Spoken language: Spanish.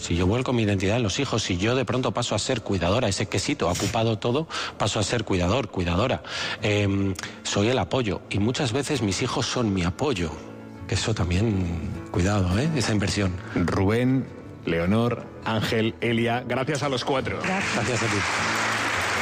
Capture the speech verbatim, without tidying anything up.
Si yo vuelco mi identidad en los hijos, si yo de pronto paso a ser cuidadora, ese quesito ha ocupado todo, paso a ser cuidador, cuidadora. Eh, soy el apoyo y muchas veces mis hijos son mi apoyo. Que eso también, cuidado, ¿eh? Esa inversión. Rubén, Leonor, Ángel, Elia, gracias a los cuatro. Gracias, gracias a ti.